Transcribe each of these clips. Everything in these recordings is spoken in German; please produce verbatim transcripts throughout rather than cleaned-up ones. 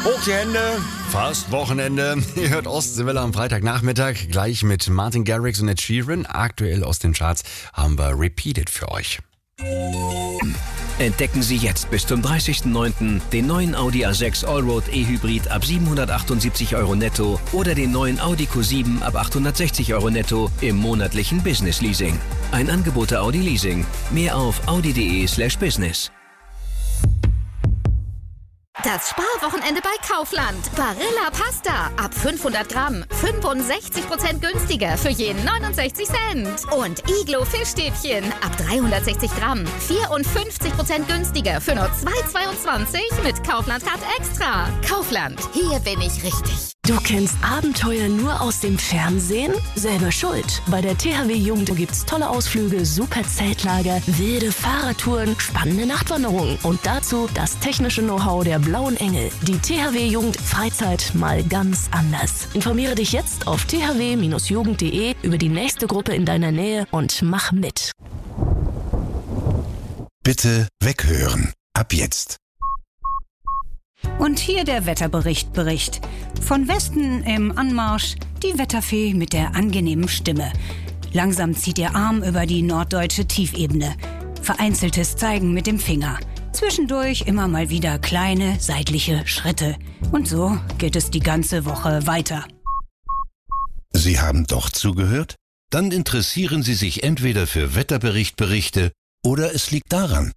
Hoch die Hände, fast Wochenende. Ihr hört Ostseewelle am Freitagnachmittag, gleich mit Martin Garrix und Ed Sheeran. Aktuell aus den Charts haben wir Repeated für euch. Entdecken Sie jetzt bis zum dreißigsten neunten den neuen Audi A sechs Allroad E-Hybrid ab siebenhundertachtundsiebzig Euro netto oder den neuen Audi Q sieben ab achthundertsechzig Euro netto im monatlichen Business Leasing. Ein Angebot der Audi Leasing. Mehr auf audi.de slash business. Das Sparwochenende bei Kaufland. Barilla Pasta ab fünfhundert Gramm. fünfundsechzig Prozent günstiger für jeden neunundsechzig Cent. Und Iglo Fischstäbchen ab dreihundertsechzig Gramm. vierundfünfzig Prozent günstiger für nur zwei Euro zweiundzwanzig mit Kaufland Card Extra. Kaufland, hier bin ich richtig. Du kennst Abenteuer nur aus dem Fernsehen? Selber schuld. Bei der T H W Jugend gibt's tolle Ausflüge, super Zeltlager, wilde Fahrradtouren, spannende Nachtwanderungen und dazu das technische Know-how der Blauen Engel. Die T H W Jugend Freizeit mal ganz anders. Informiere dich jetzt auf t h w Bindestrich jugend punkt d e über die nächste Gruppe in deiner Nähe und mach mit. Bitte weghören. Ab jetzt. Und hier der Wetterbericht Bericht. Von Westen im Anmarsch die Wetterfee mit der angenehmen Stimme. Langsam zieht ihr Arm über die norddeutsche Tiefebene. Vereinzeltes Zeigen mit dem Finger. Zwischendurch immer mal wieder kleine seitliche Schritte. Und so geht es die ganze Woche weiter. Sie haben doch zugehört? Dann interessieren Sie sich entweder für Wetterberichtberichte oder es liegt daran.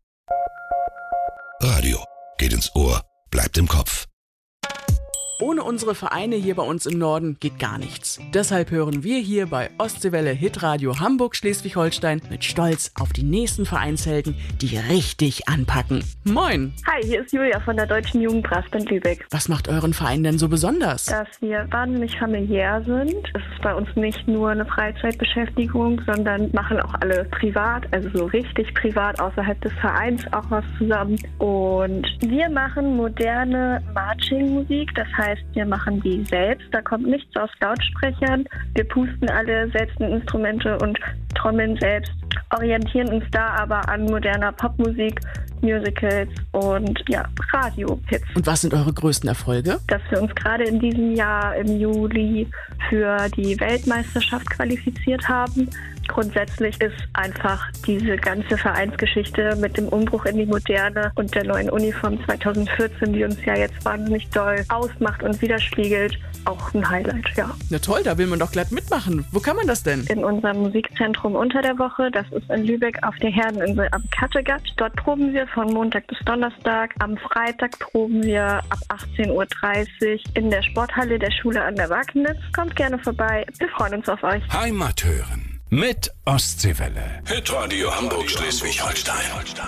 Radio geht ins Ohr, bleibt im Kopf. Ohne unsere Vereine hier bei uns im Norden geht gar nichts. Deshalb hören wir hier bei Ostseewelle Hitradio Hamburg-Schleswig-Holstein mit Stolz auf die nächsten Vereinshelden, die richtig anpacken. Moin! Hi, hier ist Julia von der Deutschen Jugendbrassband Lübeck. Was macht euren Verein denn so besonders? Dass wir wahnsinnig familiär sind. Es ist bei uns nicht nur eine Freizeitbeschäftigung, sondern machen auch alle privat, also so richtig privat außerhalb des Vereins auch was zusammen. Und wir machen moderne Marching-Musik, das heißt, wir machen die selbst, da kommt nichts aus Lautsprechern. Wir pusten alle selbst in Instrumente und trommeln selbst, orientieren uns da aber an moderner Popmusik, Musicals und ja, Radio-Hits. Und was sind eure größten Erfolge? Dass wir uns gerade in diesem Jahr im Juli für die Weltmeisterschaft qualifiziert haben. Grundsätzlich ist einfach diese ganze Vereinsgeschichte mit dem Umbruch in die Moderne und der neuen Uniform zweitausendvierzehn, die uns ja jetzt wahnsinnig doll ausmacht und widerspiegelt, auch ein Highlight, ja. Na toll, da will man doch glatt mitmachen. Wo kann man das denn? In unserem Musikzentrum unter der Woche, das ist in Lübeck auf der Herdeninsel am Kattegat. Dort proben wir von Montag bis Donnerstag. Am Freitag proben wir ab achtzehn Uhr dreißig in der Sporthalle der Schule an der Wagnitz. Kommt gerne vorbei, wir freuen uns auf euch. Heimat hören mit Ostseewelle. Hitradio Hamburg-Schleswig-Holstein.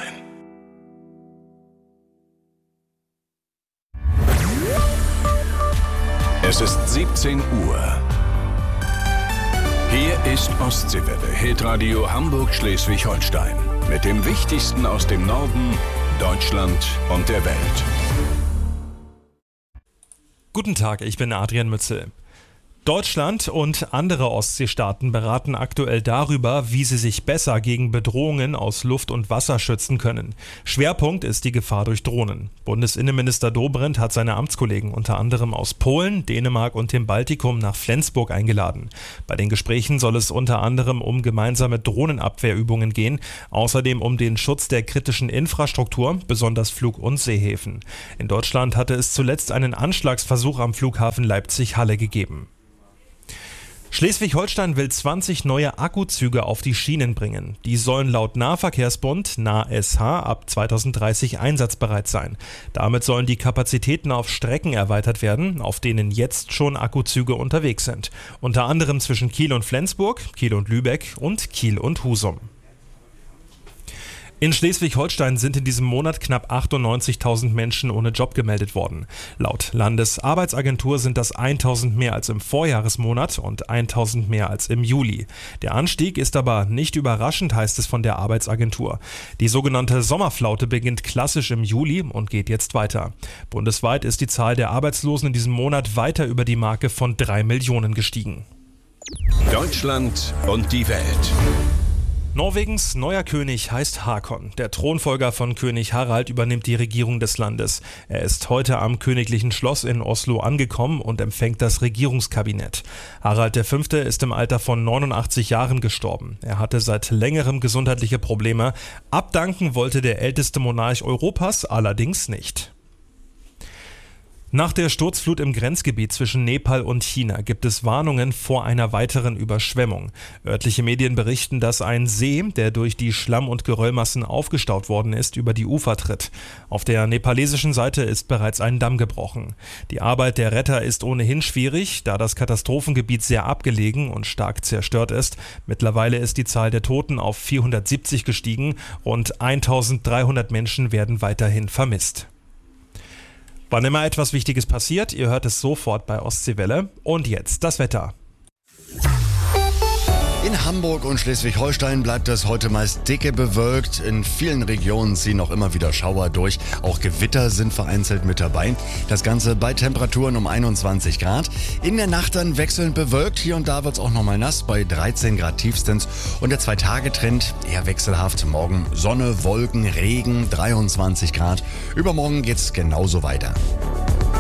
Es ist siebzehn Uhr. Hier ist Ostseewelle, Hitradio Hamburg-Schleswig-Holstein. Mit dem Wichtigsten aus dem Norden, Deutschland und der Welt. Guten Tag, ich bin Adrian Mützel. Deutschland und andere Ostseestaaten beraten aktuell darüber, wie sie sich besser gegen Bedrohungen aus Luft und Wasser schützen können. Schwerpunkt ist die Gefahr durch Drohnen. Bundesinnenminister Dobrindt hat seine Amtskollegen unter anderem aus Polen, Dänemark und dem Baltikum nach Flensburg eingeladen. Bei den Gesprächen soll es unter anderem um gemeinsame Drohnenabwehrübungen gehen, außerdem um den Schutz der kritischen Infrastruktur, besonders Flug- und Seehäfen. In Deutschland hatte es zuletzt einen Anschlagsversuch am Flughafen Leipzig-Halle gegeben. Schleswig-Holstein will zwanzig neue Akkuzüge auf die Schienen bringen. Die sollen laut Nahverkehrsbund N A S H ab zweitausenddreißig einsatzbereit sein. Damit sollen die Kapazitäten auf Strecken erweitert werden, auf denen jetzt schon Akkuzüge unterwegs sind. Unter anderem zwischen Kiel und Flensburg, Kiel und Lübeck und Kiel und Husum. In Schleswig-Holstein sind in diesem Monat knapp achtundneunzigtausend Menschen ohne Job gemeldet worden. Laut Landesarbeitsagentur sind das eintausend mehr als im Vorjahresmonat und eintausend mehr als im Juli. Der Anstieg ist aber nicht überraschend, heißt es von der Arbeitsagentur. Die sogenannte Sommerflaute beginnt klassisch im Juli und geht jetzt weiter. Bundesweit ist die Zahl der Arbeitslosen in diesem Monat weiter über die Marke von drei Millionen gestiegen. Deutschland und die Welt. Norwegens neuer König heißt Hakon. Der Thronfolger von König Harald übernimmt die Regierung des Landes. Er ist heute am königlichen Schloss in Oslo angekommen und empfängt das Regierungskabinett. Harald der Fünfte ist im Alter von neunundachtzig Jahren gestorben. Er hatte seit längerem gesundheitliche Probleme. Abdanken wollte der älteste Monarch Europas allerdings nicht. Nach der Sturzflut im Grenzgebiet zwischen Nepal und China gibt es Warnungen vor einer weiteren Überschwemmung. Örtliche Medien berichten, dass ein See, der durch die Schlamm- und Geröllmassen aufgestaut worden ist, über die Ufer tritt. Auf der nepalesischen Seite ist bereits ein Damm gebrochen. Die Arbeit der Retter ist ohnehin schwierig, da das Katastrophengebiet sehr abgelegen und stark zerstört ist. Mittlerweile ist die Zahl der Toten auf vierhundertsiebzig gestiegen. Rund eintausenddreihundert Menschen werden weiterhin vermisst. Wann immer etwas Wichtiges passiert, ihr hört es sofort bei Ostseewelle. Und jetzt das Wetter. In Hamburg und Schleswig-Holstein bleibt es heute meist dicke bewölkt. In vielen Regionen ziehen noch immer wieder Schauer durch. Auch Gewitter sind vereinzelt mit dabei. Das Ganze bei Temperaturen um einundzwanzig Grad. In der Nacht dann wechselnd bewölkt. Hier und da wird es auch nochmal nass bei dreizehn Grad tiefstens. Und der Zwei-Tage-Trend eher wechselhaft. Morgen Sonne, Wolken, Regen, dreiundzwanzig Grad. Übermorgen geht es genauso weiter.